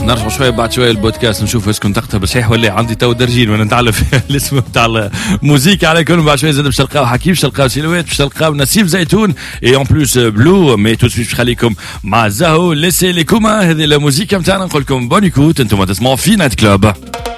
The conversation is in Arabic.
نرجع شويه بعد شويه البودكاست نشوف اسكو نتقتها بصحيح ولا عندي تو درجين وانا نتعلم الاسم بتاع الموسيقى عليكم. بعد شويه زاد باش تلقاو حكيم، باش تلقاو سيلوات، باش تلقاو نسيم زيتون اي اون بلوس بلو. مي تو سويت خليكم مع زهو ليسي لي كوما. هذه الموسيقى نتاعنا نقول لكم بون ايكوت. انتم تسمعوا في نايت كلوب.